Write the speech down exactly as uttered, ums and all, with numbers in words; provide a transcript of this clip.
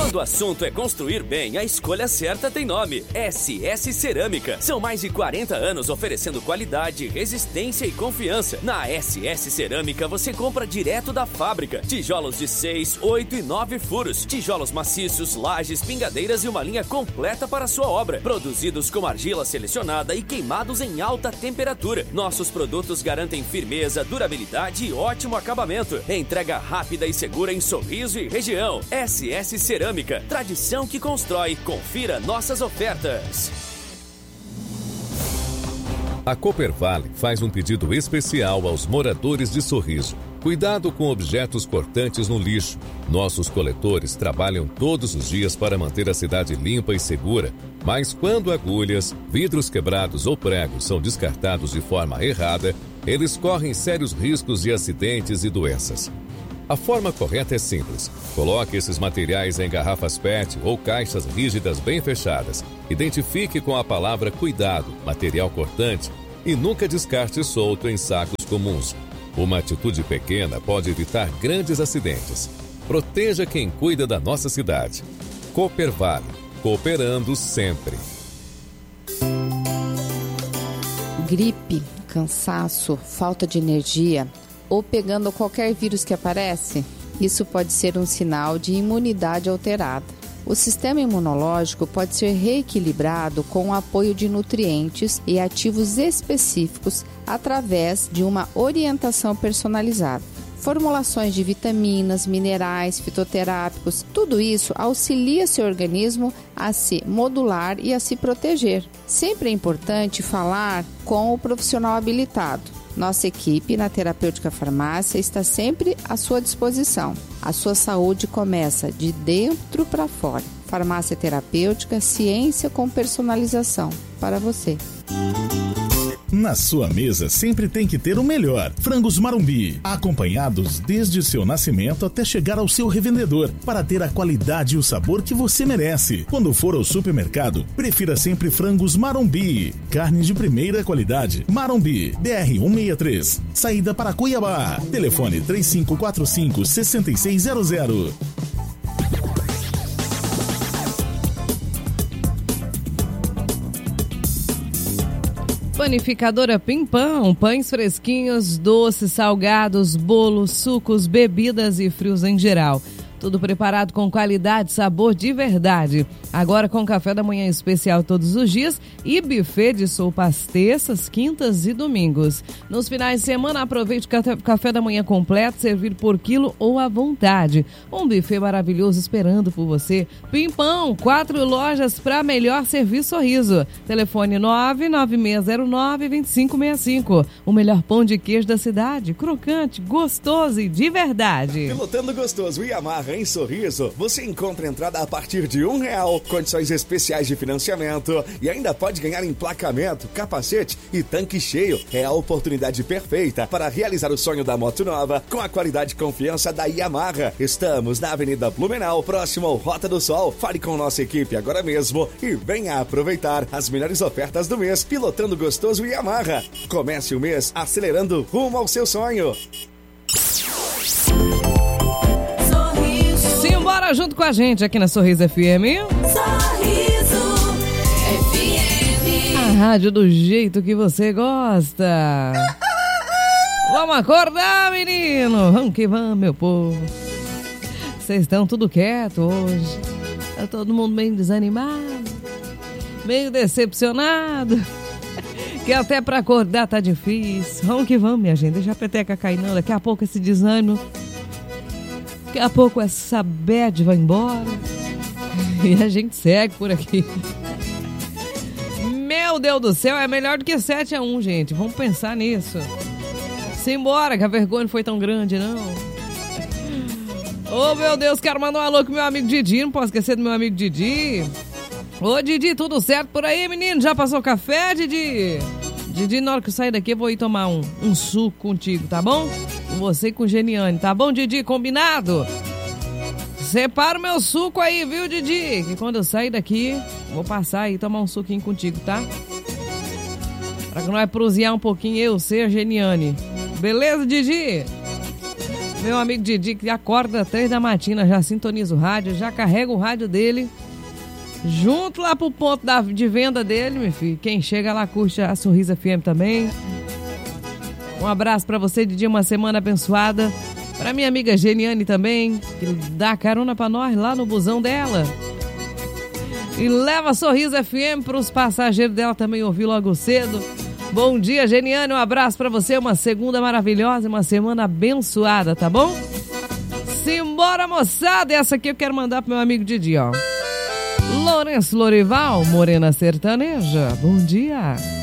Quando o assunto é construir bem, a escolha certa tem nome: S S Cerâmica. São mais de quarenta anos oferecendo qualidade, resistência e confiança. Na S S Cerâmica você compra direto da fábrica. Tijolos de seis, oito e nove furos. Tijolos maciços, lajes, pingadeiras e uma linha completa para a sua obra. Produzidos com argila selecionada e queimados em alta temperatura. Nossos produtos garantem firmeza, durabilidade e ótimo acabamento. Entrega rápida e segura em Sorriso e região. S S Cerâmica, tradição que constrói. Confira nossas ofertas. A Coopervale faz um pedido especial aos moradores de Sorriso. Cuidado com objetos cortantes no lixo. Nossos coletores trabalham todos os dias para manter a cidade limpa e segura, mas quando agulhas, vidros quebrados ou pregos são descartados de forma errada, eles correm sérios riscos de acidentes e doenças. A forma correta é simples. Coloque esses materiais em garrafas P E T ou caixas rígidas bem fechadas. Identifique com a palavra cuidado, material cortante, e nunca descarte solto em sacos comuns. Uma atitude pequena pode evitar grandes acidentes. Proteja quem cuida da nossa cidade. Coopervale, cooperando sempre. Gripe, cansaço, falta de energia ou pegando qualquer vírus que aparece, isso pode ser um sinal de imunidade alterada. O sistema imunológico pode ser reequilibrado com o apoio de nutrientes e ativos específicos através de uma orientação personalizada. Formulações de vitaminas, minerais, fitoterápicos, tudo isso auxilia seu organismo a se modular e a se proteger. Sempre é importante falar com o profissional habilitado. Nossa equipe na Terapêutica Farmácia está sempre à sua disposição. A sua saúde começa de dentro para fora. Farmácia Terapêutica, ciência com personalização. Para você. Na sua mesa sempre tem que ter o melhor. Frangos Marumbi, acompanhados desde seu nascimento até chegar ao seu revendedor, para ter a qualidade e o sabor que você merece. Quando for ao supermercado, prefira sempre Frangos Marumbi. Carne de primeira qualidade. Marumbi, B R cento e sessenta e três. Saída para Cuiabá. Telefone três cinco quatro cinco, seis seis zero zero. Panificadora Pimpão, pães fresquinhos, doces, salgados, bolos, sucos, bebidas e frios em geral. Tudo preparado com qualidade e sabor de verdade. Agora com café da manhã especial todos os dias e buffet de sopas terças, quintas e domingos. Nos finais de semana, aproveite o café da manhã completo, servido por quilo ou à vontade. Um buffet maravilhoso esperando por você. Pimpão, quatro lojas para melhor servir sorriso. Telefone nove nove seis zero nove, dois cinco seis cinco. O melhor pão de queijo da cidade, crocante, gostoso e de verdade. Pilotando gostoso e Yamaha em Sorriso, você encontra entrada a partir de um real, condições especiais de financiamento e ainda pode ganhar emplacamento, capacete e tanque cheio. É a oportunidade perfeita para realizar o sonho da moto nova com a qualidade e confiança da Yamaha. Estamos na Avenida Blumenau, próximo ao Rota do Sol. Fale com nossa equipe agora mesmo e venha aproveitar as melhores ofertas do mês. Pilotando gostoso e Yamaha. Comece o mês acelerando rumo ao seu sonho. Simbora junto com a gente aqui na Sorriso F M. Sorriso F M. A rádio do jeito que você gosta. Vamos acordar, menino. Vamos que vamos, meu povo. Vocês estão tudo quieto hoje. Tá todo mundo meio desanimado, meio decepcionado. Que até pra acordar tá difícil. Vamos que vamos, minha gente. Deixa a peteca cair não. Daqui a pouco esse desânimo, daqui a pouco essa bad vai embora e a gente segue por aqui. Meu Deus do céu, é melhor do que sete a um, gente. Vamos pensar nisso. Simbora, que a vergonha não foi tão grande, não. Ô, meu Deus, quero mandar um alô com meu amigo Didi. Não posso esquecer do meu amigo Didi. Ô, Didi, tudo certo por aí, menino? Já passou café, Didi? Didi, na hora que eu sair daqui, eu vou ir tomar um, um suco contigo, tá bom? Com você e com o Geniane, tá bom, Didi? Combinado? Separa o meu suco aí, viu, Didi? Que quando eu sair daqui, vou passar aí e tomar um suquinho contigo, tá? Pra que nós prosear um pouquinho, eu, você e a Geniane. Beleza, Didi? Meu amigo Didi, que acorda às três da matina, já sintoniza o rádio, já carrega o rádio dele, junto lá pro ponto da, de venda dele, meu filho. Quem chega lá curte a Sorriso F M também. Um abraço pra você, Didi, uma semana abençoada. Pra minha amiga Geniane também, que dá carona pra nós lá no busão dela. E leva Sorriso F M pros passageiros dela também ouvir logo cedo. Bom dia, Geniane, um abraço pra você, uma segunda maravilhosa, uma semana abençoada, tá bom? Simbora, moçada, essa aqui eu quero mandar pro meu amigo Didi, ó. Lourenço Lorival, Morena Sertaneja, bom dia.